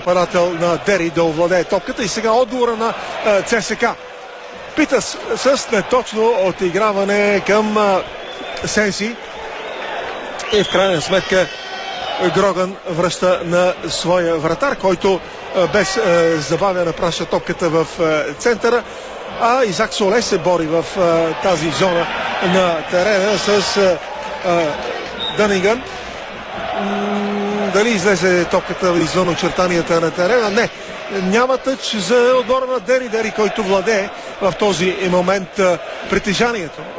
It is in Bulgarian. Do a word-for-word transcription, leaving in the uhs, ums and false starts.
нападател на Дери да овладее топката. И сега отговора на ЦСКА. Питас с неточно отиграване към Сенси. И в крайна сметка Гроган връща на своя вратар, който без забавяне праща топката в центъра. А Изак Соле се бори в тази зона на терена с Дънингън. Дали излезе топката извън очертанията на терена? Не. Няма тъч за отбора на Дери Дери, който владее в този момент притежанието